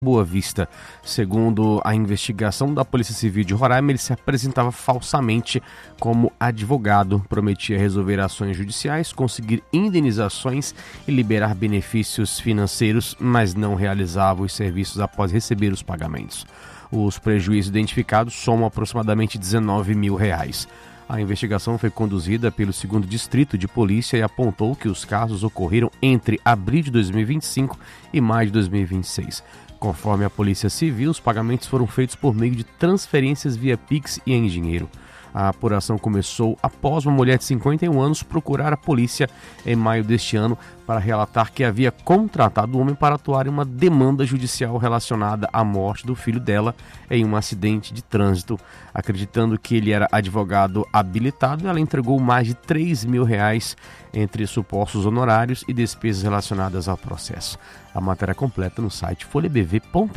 Boa Vista. Segundo a investigação da Polícia Civil de Roraima, ele se apresentava falsamente como advogado, prometia resolver ações judiciais, conseguir indenizações e liberar benefícios financeiros, mas não realizava os serviços após receber os pagamentos. Os prejuízos identificados somam aproximadamente R$19 mil. A investigação foi conduzida pelo 2º Distrito de Polícia e apontou que os casos ocorreram entre abril de 2025 e maio de 2026. Conforme a Polícia Civil, os pagamentos foram feitos por meio de transferências via Pix e em dinheiro. A apuração começou após uma mulher de 51 anos procurar a polícia em maio deste ano para relatar que havia contratado o homem para atuar em uma demanda judicial relacionada à morte do filho dela em um acidente de trânsito. Acreditando que ele era advogado habilitado, ela entregou mais de R$3 mil entre supostos honorários e despesas relacionadas ao processo. A matéria completa no site folhabv.com.br.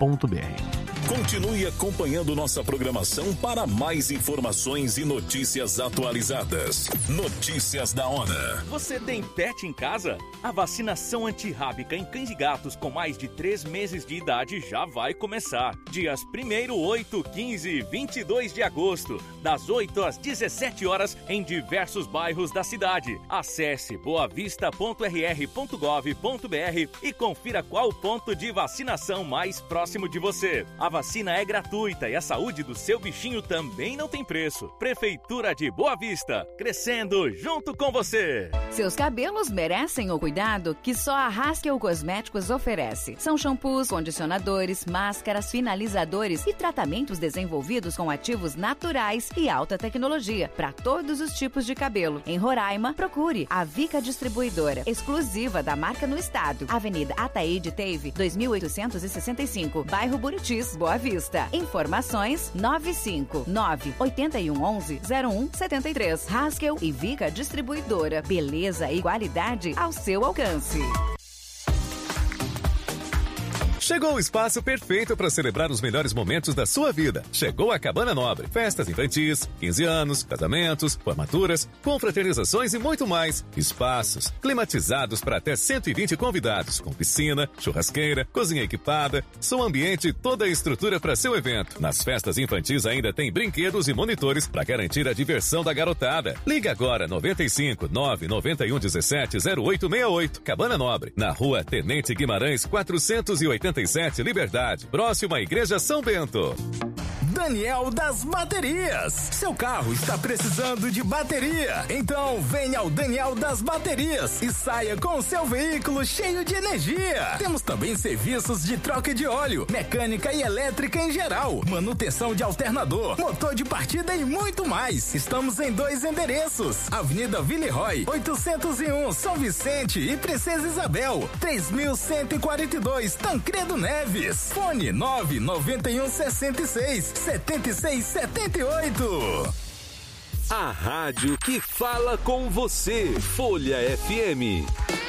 Continue acompanhando nossa programação para mais informações e notícias atualizadas. Notícias da hora. Você tem pet em casa? A vacinação antirrábica em cães e gatos com mais de 3 meses de idade já vai começar. Dias 1º, 8, 15 e 22 de agosto, das 8 às 17 horas em diversos bairros da cidade. Acesse boavista.rr.gov.br e confira qual ponto de vacinação mais próximo de você. A vacina é gratuita e a saúde do seu bichinho também não tem preço. Prefeitura de Boa Vista, crescendo junto com você. Seus cabelos merecem o cuidado que só a Haskell Cosméticos oferece. São shampoos, condicionadores, máscaras, finalizadores e tratamentos desenvolvidos com ativos naturais e alta tecnologia para todos os tipos de cabelo. Em Roraima, procure a Vica Distribuidora, exclusiva da marca no estado. Avenida Ataíde Teve, 2865, bairro Buritis, Boa Vista. Informações 959-8111-0173. Haskell e Vica Distribuidora. Beleza e qualidade ao seu alcance. Chegou o espaço perfeito para celebrar os melhores momentos da sua vida. Chegou a Cabana Nobre. Festas infantis, 15 anos, casamentos, formaturas, confraternizações e muito mais. Espaços climatizados para até 120 convidados, com piscina, churrasqueira, cozinha equipada, som ambiente e toda a estrutura para seu evento. Nas festas infantis ainda tem brinquedos e monitores para garantir a diversão da garotada. Ligue agora 95 991 17 0868. Cabana Nobre, na Rua Tenente Guimarães 487, Liberdade, próximo à Igreja São Bento. Daniel das Baterias. Seu carro está precisando de bateria? Então venha ao Daniel das Baterias e saia com o seu veículo cheio de energia. Temos também serviços de troca de óleo, mecânica e elétrica em geral, manutenção de alternador, motor de partida e muito mais. Estamos em 2 endereços: Avenida Villeroy, 801, São Vicente e Princesa Isabel, 3142, Tancredo Neves. Fone 99166 7678. A rádio que fala com você. Folha FM.